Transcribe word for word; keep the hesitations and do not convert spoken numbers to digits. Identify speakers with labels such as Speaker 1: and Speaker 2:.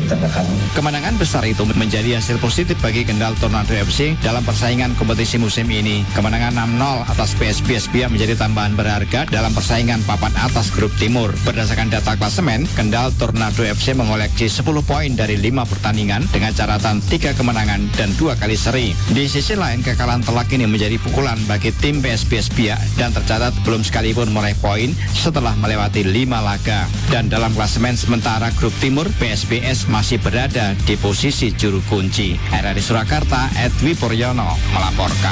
Speaker 1: tertekan.
Speaker 2: Kemenangan besar itu menjadi hasil positif bagi Kendal Tornado F C dalam persaingan kompetisi musim ini. Kemenangan enam nol atas P S B Espia menjadi tambahan berharga dalam persaingan papan atas grup timur. Berdasarkan data klasemen, Kendal Tornado F C mengoleksi sepuluh poin dari lima pertandingan dengan catatan tiga kemenangan dan dua kali seri. Di sisi lain, kekalahan telak ini menjadi pukulan bagi tim P S B Espia dan tercatat belum sekalipun meraih poin setelah melewati lima laga. Dan dalam klasemen sementara grup timur, P S B S masih berada di posisi juru kunci. R R I Surakarta, Edwi Puryono melaporkan.